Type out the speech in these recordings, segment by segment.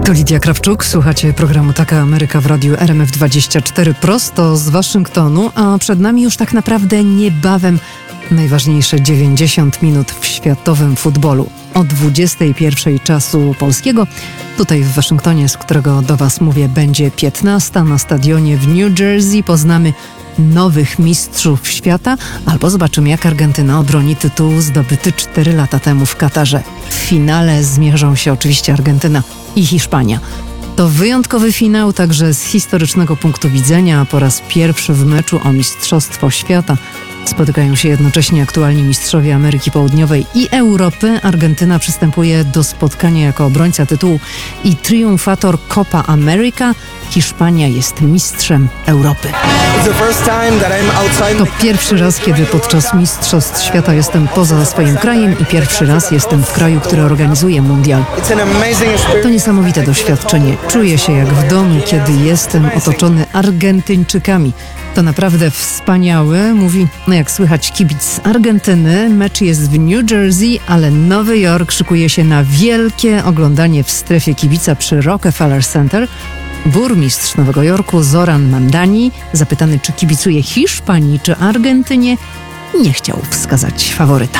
To Lidia Krawczuk, słuchacie programu Taka Ameryka w radiu RMF24 prosto z Waszyngtonu, a przed nami już tak naprawdę niebawem najważniejsze 90 minut w światowym futbolu. O 21 czasu polskiego, tutaj w Waszyngtonie, z którego do Was mówię, będzie 15 na stadionie w New Jersey. Poznamy nowych mistrzów świata, albo zobaczymy, jak Argentyna obroni tytuł zdobyty 4 lata temu w Katarze. W finale zmierzą się oczywiście Argentyna i Hiszpania. To wyjątkowy finał także z historycznego punktu widzenia. Po raz pierwszy w meczu o Mistrzostwo Świata spotykają się jednocześnie aktualni mistrzowie Ameryki Południowej i Europy. Argentyna przystępuje do spotkania jako obrońca tytułu i triumfator Copa America. Hiszpania jest mistrzem Europy. To pierwszy raz, kiedy podczas Mistrzostw Świata jestem poza swoim krajem i pierwszy raz jestem w kraju, który organizuje mundial. To niesamowite doświadczenie. Czuję się jak w domu, kiedy jestem otoczony Argentyńczykami. To naprawdę wspaniałe, mówi, jak słychać, kibic z Argentyny. Mecz jest w New Jersey, ale Nowy Jork szykuje się na wielkie oglądanie w strefie kibica przy Rockefeller Center. Burmistrz Nowego Jorku Zoran Mamdani, zapytany, czy kibicuje Hiszpanii czy Argentynie, nie chciał wskazać faworyta.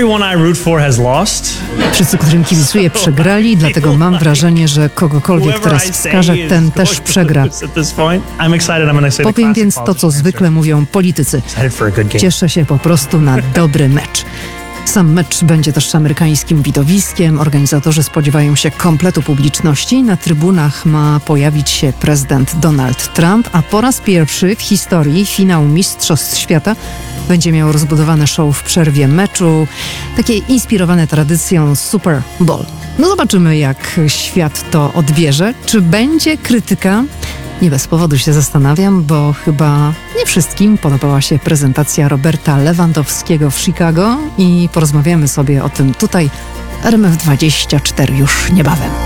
Wszyscy, którym kibicuję, przegrali, dlatego mam wrażenie, że kogokolwiek teraz wskaże, ten też przegra. Powiem więc to, co zwykle mówią politycy. Cieszę się po prostu na dobry mecz. Sam mecz będzie też amerykańskim widowiskiem. Organizatorzy spodziewają się kompletu publiczności. Na trybunach ma pojawić się prezydent Donald Trump, a po raz pierwszy w historii finał Mistrzostw Świata będzie miał rozbudowane show w przerwie meczu, takie inspirowane tradycją Super Bowl. No zobaczymy, jak świat to odbierze. Czy będzie krytyka? Nie bez powodu się zastanawiam, bo chyba nie wszystkim podobała się prezentacja Roberta Lewandowskiego w Chicago i porozmawiamy sobie o tym tutaj. RMF24 już niebawem.